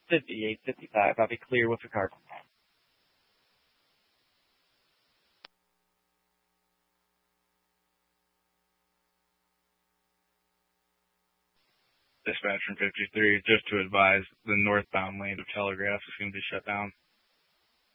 58, 55. I'll be clear with the card. Dispatch from 53, just to advise, the northbound lane of Telegraph is going to be shut down.